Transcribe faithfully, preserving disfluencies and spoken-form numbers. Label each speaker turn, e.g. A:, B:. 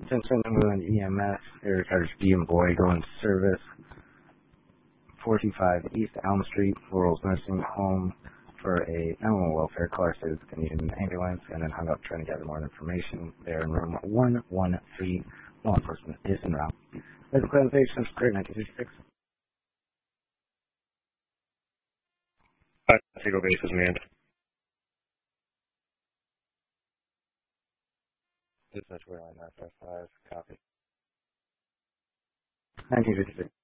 A: Attention England E M S, Air Charge B and Boy going to service. four two five East Elm Street, Laurel's Nursing Home, for a animal welfare caller says they need an ambulance, and then hung up trying to gather more information. They're in room one one three. Law enforcement is en route. Medical presentation, great nineteen fifty-six.
B: Uh, Eagle base is manned.
A: Dispatch Wayline nine five five, copy. nineteen fifty-six.